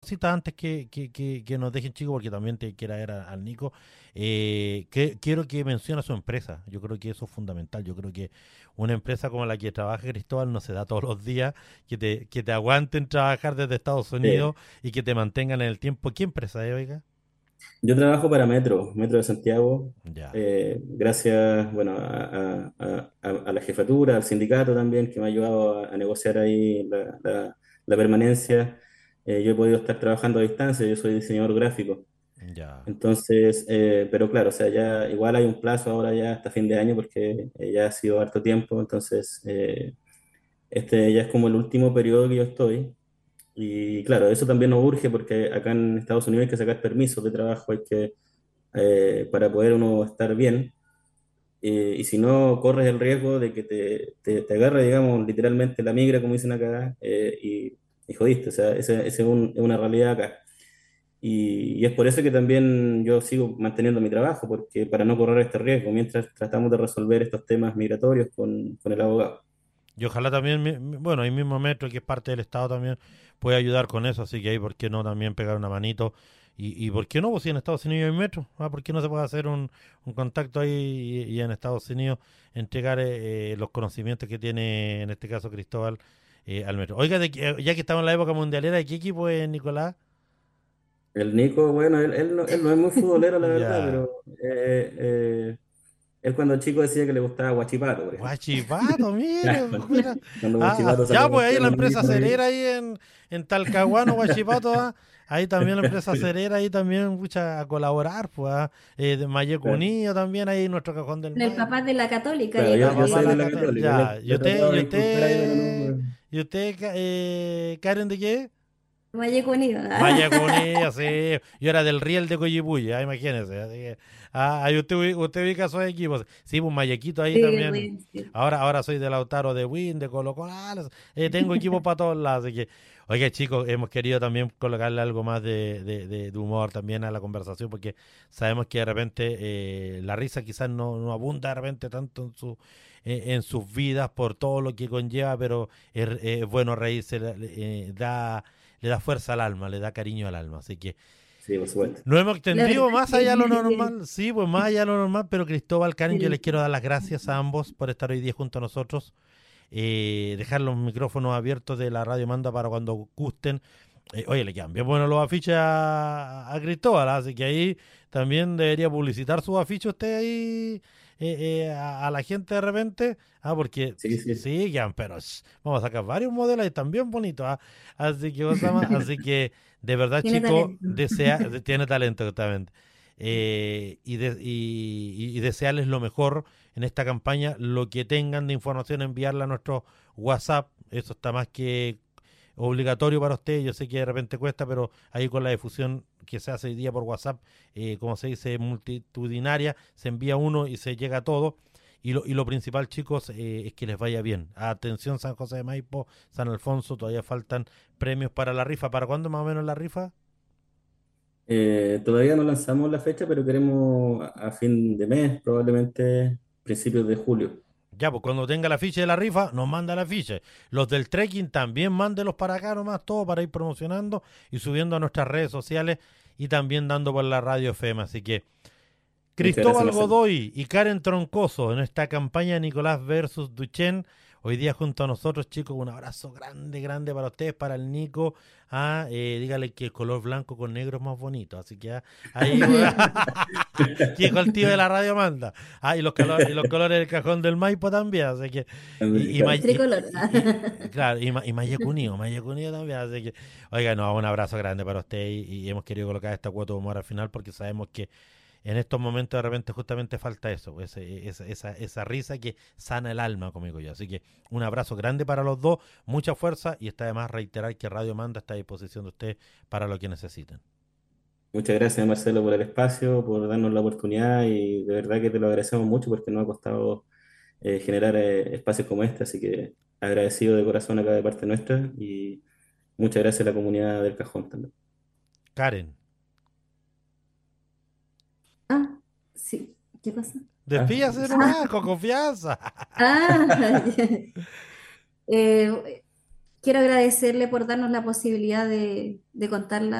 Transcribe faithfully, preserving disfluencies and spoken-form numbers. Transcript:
cositas antes que, que, que, que nos dejen chicos, porque también te quiera ver a- al Nico. Eh, que, quiero que mencione a su empresa. Yo creo que eso es fundamental. Yo creo que una empresa como la que trabaja Cristóbal no se da todos los días, que te, que te aguanten trabajar desde Estados Eh, Unidos y que te mantengan en el tiempo. ¿Qué empresa es, oiga? yo trabajo para Metro, Metro de Santiago, Ya. eh, gracias, bueno, a, a- a- a- a la jefatura, al sindicato también, que me ha ayudado a, a negociar ahí la, la- la permanencia. Eh, yo he podido estar trabajando a distancia, yo soy diseñador gráfico. Ya. Entonces, eh, pero claro, o sea, ya igual hay un plazo ahora ya hasta fin de año porque eh, ya ha sido harto tiempo, entonces eh, este ya es como el último periodo que yo estoy. Y claro, eso también nos urge porque acá en Estados Unidos hay que sacar permisos de trabajo, hay que, eh, para poder uno estar bien. Eh, y si no, corres el riesgo de que te, te, te agarre, digamos, literalmente la migra, como dicen acá, eh, y, y jodiste. O sea, esa esa es, un- es una realidad acá. Y, y es por eso que también yo sigo manteniendo mi trabajo, porque para no correr este riesgo, mientras tratamos de resolver estos temas migratorios con, con el abogado. Y ojalá también, mi- mi- bueno, ahí mismo Metro, que es parte del Estado también, puede ayudar con eso, así que ahí, ¿por qué no también pegar una manito? Y, y ¿por qué no? Pues si en Estados Unidos hay Metro, ah, ¿por qué no se puede hacer un, un contacto ahí y, y en Estados Unidos entregar eh, eh, los conocimientos que tiene, en este caso, Cristóbal eh, al Metro? Oiga, de qué- ya que estamos en la época mundialera, ¿de qué equipo es Nicolás? El Nico, bueno, él, él no, él no es muy futbolero, la verdad, Ya. pero eh, eh, él cuando chico decía que le gustaba Guachipato, por ejemplo. Guachipato, mire, Ya, cuando, mira. cuando Ah, Guachipato ya, salió pues ahí campeón la un empresa añito ahí. cerera ahí en, en Talcahuano, Guachipato, ah. Ahí también la empresa cerera, ahí también, pucha, a colaborar, pues, ah. Eh, de Mayeco Claro, Unido también, ahí nuestro cajón del Con el papá Maipo. de la Católica y claro, ahí yo, La yo papá soy la de la también. Cata, Católica, ya. le, ¿Y le he usted, tratado y de inculcar ahí, pero no. usted, Pues, y usted, ca- eh, Karen de qué? Valleco Unido. Mayeco Unido, sí. Yo era del Riel de Coyipuy, ah, imagínese. Así que, ah, ahí usted, ubi- usted ubica esos equipos. Sí, pues Mayequito ahí Sí, también. Riz, sí. Ahora, ahora soy de Lautaro de Win, de Colo Colo. Ah, los- eh, tengo equipos para todos lados. Así que, oye, chicos, hemos querido también colocarle algo más de, de- de- de humor también a la conversación, porque sabemos que de repente eh, la risa quizás no, no abunda de repente tanto en su eh, en sus vidas por todo lo que conlleva, pero es, es bueno reírse, eh, da, le da fuerza al alma, le da cariño al alma. Así que sí, por supuesto. nos hemos La verdad extendido más allá de lo que normal, sí, pues más allá de lo normal, pero Cristóbal, Karen, yo les sí. quiero dar las gracias a ambos por estar hoy día junto a nosotros, eh, dejar los micrófonos abiertos de la Radio Manda para cuando gusten. Eh, oye, le quedan bien buenos los afiches a, a Cristóbal, ¿ah? Así que ahí también debería publicitar sus afiches usted ahí eh, eh, a, a la gente de repente, ah, porque Sí, s- sí. sí, quedan, pero sh, vamos a sacar varios modelos y también bonitos, ¿ah? Así que, Osama, así que de verdad, Tiene chicos, talento. desea, de- tiene talento justamente. Eh, y, de- y, y- y desearles lo mejor en esta campaña, lo que tengan de información, enviarla a nuestro WhatsApp, eso está más que obligatorio para usted, yo sé que de repente cuesta, pero ahí con la difusión que se hace hoy día por WhatsApp, eh, como se dice, multitudinaria, se envía uno y se llega a todo. Y lo, y lo principal, chicos, eh, es que les vaya bien. Atención, San José de Maipo, San Alfonso, todavía faltan premios para la rifa. ¿Para cuándo más o menos la rifa? Eh, todavía no lanzamos la fecha, pero queremos a a fin de mes, probablemente principios de julio. Ya, pues cuando tenga la ficha de la rifa, nos manda la ficha. Los del trekking también mándelos para acá nomás, todo para ir promocionando y subiendo a nuestras redes sociales y también dando por la radio F M. Así que Muchas gracias, Cristóbal Marcelo. Godoy y Karen Troncoso en esta campaña Nicolás versus Duchen. Hoy día junto a nosotros, chicos, un abrazo grande, grande para ustedes, para el Nico. Ah, eh, dígale que el color blanco con negro es más bonito. Así que ah, ahí, que el tío de la radio manda. Ah, y los, color, y los colores del cajón del Maipo también. Así que, y, y, Claro. May- y- Tricolor. y- y- claro, y, Ma- y Mayecunio, Mayecunio también. Así que, oiga, no, un abrazo grande para usted y, y hemos querido colocar esta cuota de humor al final porque sabemos que en estos momentos de repente justamente falta eso, ese- esa, esa, esa risa que sana el alma, como digo yo. Así que un abrazo grande para los dos, mucha fuerza y está además reiterar que Radio Manda está a disposición de ustedes para lo que necesiten. Muchas gracias, Marcelo, por el espacio, por darnos la oportunidad y de verdad que te lo agradecemos mucho porque nos ha costado eh, generar eh, espacios como este, así que agradecido de corazón acá de parte nuestra y muchas gracias a la comunidad del Cajón también. Karen, Ah, sí. ¿Qué pasa? Ah, despídase Ah, nomás, con confianza. ah, eh, quiero agradecerle por darnos la posibilidad de, de contar